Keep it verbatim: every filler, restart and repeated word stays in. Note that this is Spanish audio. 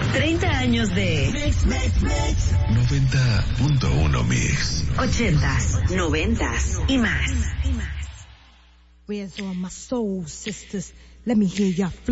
treinta años de noventa punto uno Mix. ochentas, noventas y más. Where's all my soul sisters? Let me hear ya.